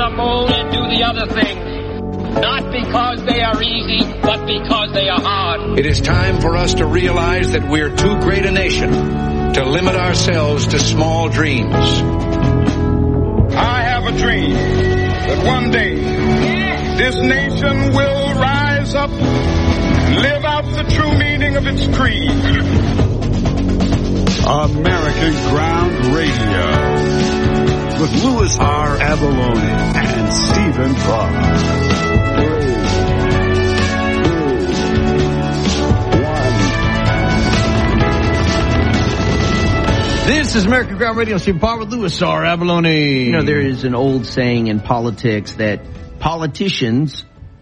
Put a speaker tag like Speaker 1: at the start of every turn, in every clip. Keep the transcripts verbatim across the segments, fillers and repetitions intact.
Speaker 1: the moon and do the other things, not because they are easy, but because they are hard.
Speaker 2: It is time for us to realize that we're too great a nation to limit ourselves to small dreams.
Speaker 3: I have a dream that one day this nation will rise up, live out the true meaning of its creed.
Speaker 4: American Ground Radio with Louis R. Avallone and Stephen Parr.
Speaker 5: This is American Ground Radio. Stephen Parr with Louis R. Avallone.
Speaker 6: You know, there is an old saying in politics that politicians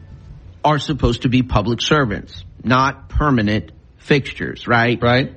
Speaker 6: are supposed to be public servants, not permanent fixtures, right?
Speaker 5: Right.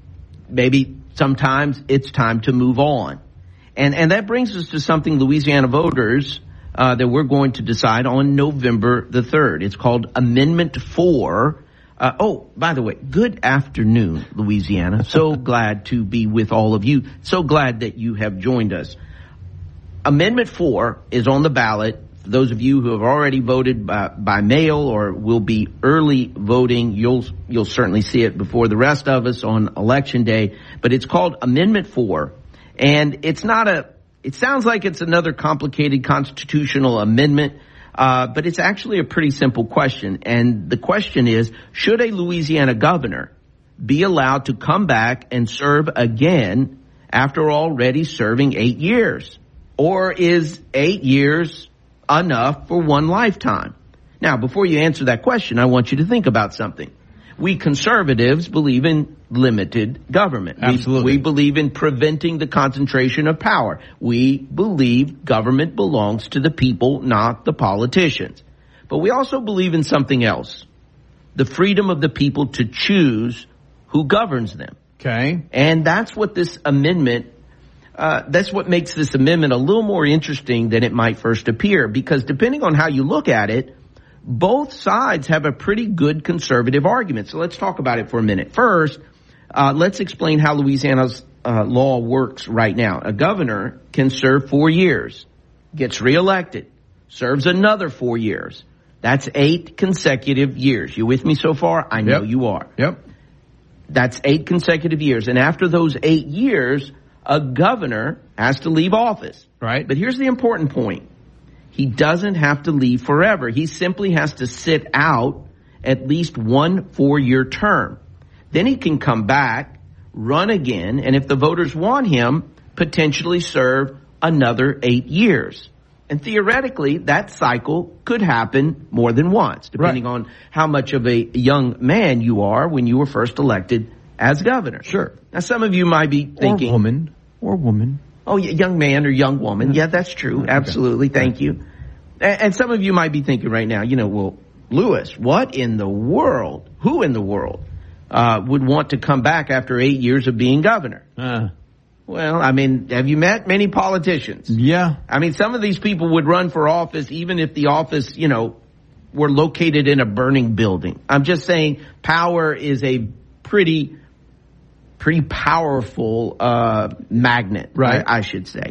Speaker 6: Maybe sometimes it's time to move on. And and that brings us to something Louisiana voters uh, that we're going to decide on November the third. It's called Amendment four. Uh, oh, by the way, good afternoon, Louisiana. So glad to be with all of you. So glad that you have joined us. Amendment four is on the ballot. For those of you who have already voted by, by mail or will be early voting, you'll you'll certainly see it before the rest of us on Election Day. But it's called Amendment four, and it's not a. It sounds like it's another complicated constitutional amendment. Uh, but it's actually a pretty simple question. And the question is, should a Louisiana governor be allowed to come back and serve again after already serving eight years? Or is eight years enough for one lifetime? Now, before you answer that question, I want you to think about something. We conservatives believe in limited government.
Speaker 5: Absolutely.
Speaker 6: We, we believe in preventing the concentration of power. We believe government belongs to the people, not the politicians. But we also believe in something else. The freedom of the people to choose who governs them.
Speaker 5: Okay.
Speaker 6: And that's what this amendment, uh, that's what makes this amendment a little more interesting than it might first appear. Because depending on how you look at it, both sides have a pretty good conservative argument. So let's talk about it for a minute. First, uh, let's explain how Louisiana's uh, law works right now. A governor can serve four years, gets reelected, serves another four years. That's eight consecutive years. You with me so far? I know
Speaker 5: Yep.
Speaker 6: you are.
Speaker 5: Yep.
Speaker 6: That's eight consecutive years. And after those eight years, a governor has to leave office.
Speaker 5: Right.
Speaker 6: But here's the important point. He doesn't have to leave forever. He simply has to sit out at least one four-year term. Then he can come back, run again, and if the voters want him, potentially serve another eight years. And theoretically, that cycle could happen more than once, depending
Speaker 5: Right.
Speaker 6: on how much of a young man you are when you were first elected as governor.
Speaker 5: Sure.
Speaker 6: Now, some of you might be thinking...
Speaker 5: Or woman. Or woman.
Speaker 6: Oh, yeah, young man or young woman. Yeah, that's true.
Speaker 5: Okay.
Speaker 6: Absolutely. Thank you. And, and some of you might be thinking right now, you know, well, Louis, what in the world, who in the world uh, would want to come back after eight years of being governor?
Speaker 5: Uh,
Speaker 6: Well, I mean, have you met many politicians?
Speaker 5: yeah.
Speaker 6: I mean, some of these people would run for office even if the office, you know, were located in a burning building. I'm just saying power is a pretty... pretty powerful uh magnet,
Speaker 5: right?
Speaker 6: I, I should say.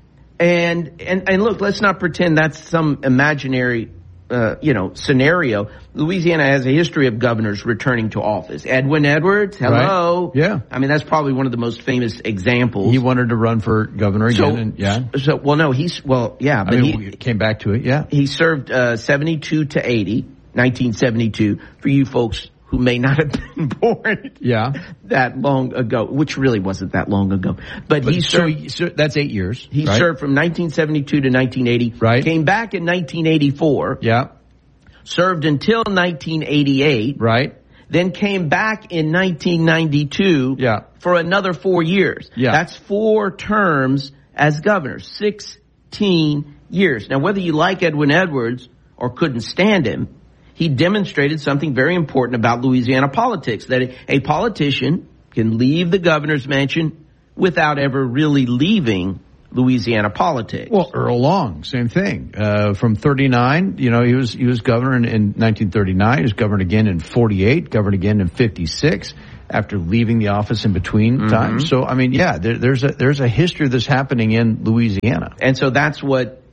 Speaker 6: And and and look, let's not pretend that's some imaginary uh you know scenario. Louisiana has a history of governors returning to office. Edwin Edwards, hello.
Speaker 5: Right. Yeah.
Speaker 6: I mean, that's probably one of the most famous examples.
Speaker 5: He wanted to run for governor again.
Speaker 6: So,
Speaker 5: and, yeah.
Speaker 6: So well, no, he's well, yeah, but
Speaker 5: I mean,
Speaker 6: he
Speaker 5: we came back to it. Yeah.
Speaker 6: he served uh seventy-two to eighty, nineteen seventy-two. For you folks who may not have been born
Speaker 5: Yeah.
Speaker 6: that long ago, which really wasn't that long ago. But,
Speaker 5: But
Speaker 6: he
Speaker 5: so,
Speaker 6: served,
Speaker 5: so that's eight years.
Speaker 6: he
Speaker 5: right?
Speaker 6: served from nineteen seventy-two to nineteen eighty.
Speaker 5: Right.
Speaker 6: Came back in nineteen eighty-four.
Speaker 5: Yeah.
Speaker 6: Served until nineteen eighty-eight.
Speaker 5: Right.
Speaker 6: Then came back in nineteen ninety-two.
Speaker 5: Yeah.
Speaker 6: For another four years.
Speaker 5: Yeah.
Speaker 6: That's four terms as governor. sixteen years. Now, whether you like Edwin Edwards or couldn't stand him, he demonstrated something very important about Louisiana politics, that a politician can leave the governor's mansion without ever really leaving Louisiana politics.
Speaker 5: Well, Earl Long, same thing. Uh, from thirty-nine, you know, he was he was governor in, in nineteen thirty-nine. He was governed again in forty-eight, governed again in fifty-six, after leaving the office in between mm-hmm. times. So, I mean, yeah, there, there's a there's a history of this happening in Louisiana.
Speaker 6: And so that's what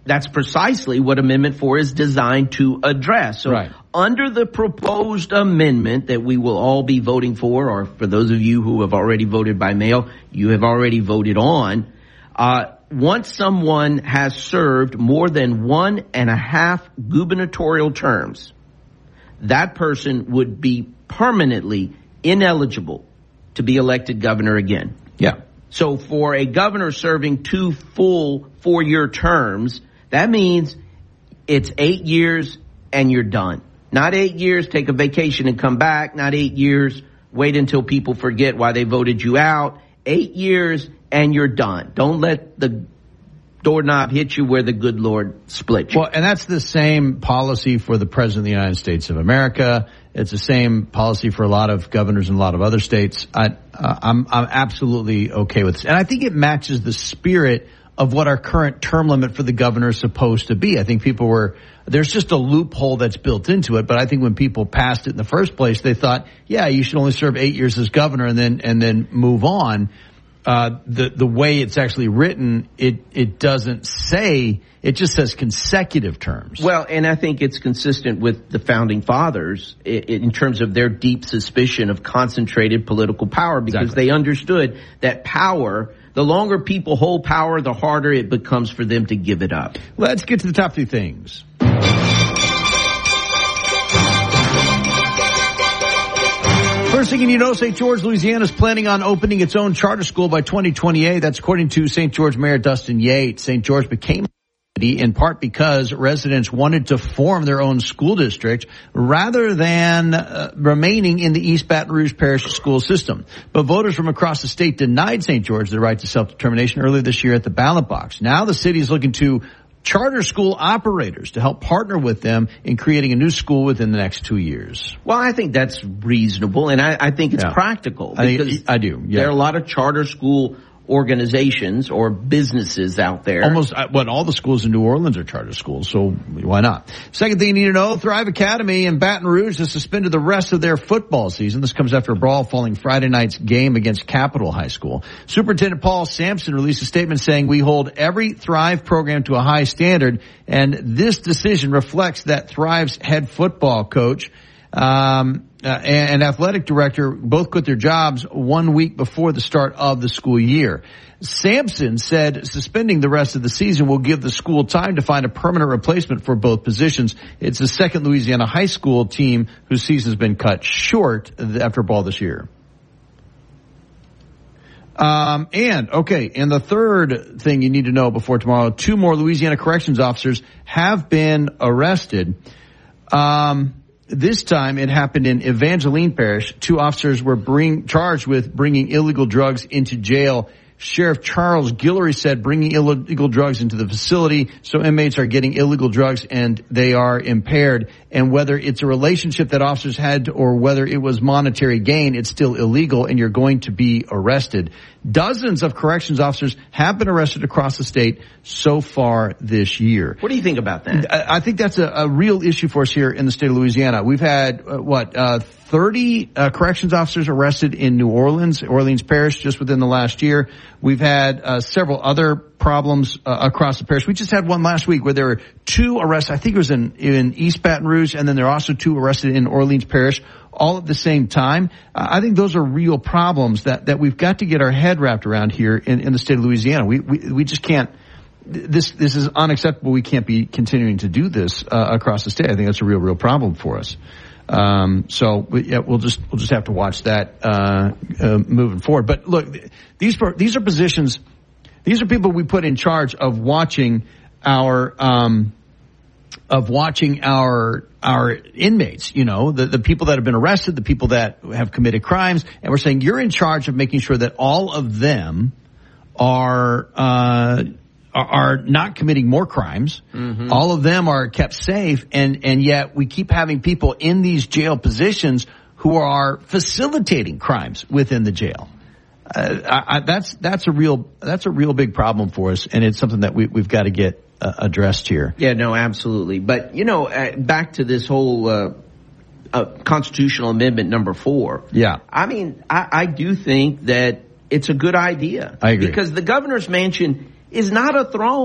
Speaker 6: that's precisely what Amendment four is designed to address. So
Speaker 5: right.
Speaker 6: under the proposed amendment that we will all be voting for, or for those of you who have already voted by mail, you have already voted on, uh, once someone has served more than one and a half gubernatorial terms, that person would be permanently ineligible to be elected governor again.
Speaker 5: Yeah.
Speaker 6: So for a governor serving two full four-year terms, that means it's eight years and you're done. Not eight years, take a vacation and come back. Not eight years, wait until people forget why they voted you out. Eight years and you're done. Don't let the doorknob hit you where the good Lord split you.
Speaker 5: Well, and that's the same policy for the President of the United States of America. It's the same policy for a lot of governors in a lot of other states. I, uh, I'm, I'm absolutely okay with this. And I think it matches the spirit of what our current term limit for the governor is supposed to be. I think people were, there's just a loophole that's built into it. But I think when people passed it in the first place, they thought, yeah, you should only serve eight years as governor and then, and then move on. Uh, the, the way it's actually written, it, it doesn't say, it just says consecutive terms.
Speaker 6: Well, and I think it's consistent with the founding fathers in, in terms of their deep suspicion of concentrated political power, because exactly. they understood that power, the longer people hold power, the harder it becomes for them to give it up.
Speaker 5: Let's get to the top three things. First thing you know, Saint George, Louisiana is planning on opening its own charter school by twenty twenty-eight. That's according to Saint George Mayor Dustin Yates. Saint George became in part because residents wanted to form their own school district rather than uh, remaining in the East Baton Rouge Parish school system. But voters from across the state denied Saint George the right to self-determination earlier this year at the ballot box. Now the city is looking to charter school operators to help partner with them in creating a new school within the next two years.
Speaker 6: Well, I think that's reasonable, and I, I think it's yeah. practical. Because
Speaker 5: I, I do. Yeah.
Speaker 6: There are a lot of charter school organizations or businesses out there.
Speaker 5: Almost, what, all the schools in New Orleans are charter schools, so why not? Second thing you need to know, Thrive Academy in Baton Rouge has suspended the rest of their football season. This comes after a brawl following Friday night's game against Capital High School. Superintendent Paul Sampson released a statement saying, "We hold every Thrive program to a high standard, and this decision reflects that Thrive's head football coach um Uh, and athletic director both quit their jobs one week before the start of the school year." Sampson said suspending the rest of the season will give the school time to find a permanent replacement for both positions. It's the second Louisiana high school team whose season has been cut short after a ball this year. Um, and, okay, and the third thing you need to know before tomorrow, two more Louisiana corrections officers have been arrested. Um, This time it happened in Evangeline Parish. Two officers were bring, charged with bringing illegal drugs into jail. Sheriff Charles Guillory said bringing illegal drugs into the facility, so inmates are getting illegal drugs and they are impaired. And whether it's a relationship that officers had or whether it was monetary gain, it's still illegal and you're going to be arrested. Dozens of corrections officers have been arrested across the state so far this year.
Speaker 6: What do you think about that?
Speaker 5: I, I think that's a, a real issue for us here in the state of Louisiana. We've had, uh, what, uh, thirty uh, corrections officers arrested in New Orleans, Orleans Parish, just within the last year. We've had uh, several other problems uh, across the parish. We just had one last week where there were two arrests. I think it was in, in East Baton Rouge, and then there are also two arrested in Orleans Parish, all at the same time. Uh, I think those are real problems that, that we've got to get our head wrapped around here in, in the state of Louisiana. We, we, we just can't. This this is unacceptable. We can't be continuing to do this uh, across the state. I think that's a real, real problem for us. Um, so we, yeah, we'll just we'll just have to watch that uh, uh, moving forward. But look, these these are positions. These are people we put in charge of watching our um, of watching our our inmates. You know, the the people that have been arrested, the people that have committed crimes, and we're saying you're in charge of making sure that all of them are. Uh, are not committing more crimes. Mm-hmm. All of them are kept safe, and, and yet we keep having people in these jail positions who are facilitating crimes within the jail. Uh, I, I, that's that's a real that's a real big problem for us, and it's something that we, we've got to get uh, addressed here.
Speaker 6: Yeah, no, absolutely. But you know, uh, back to this whole uh, uh, constitutional amendment number four.
Speaker 5: Yeah,
Speaker 6: I mean, I, I do think that it's a good idea.
Speaker 5: I agree,
Speaker 6: because the governor's mansion is not a throne.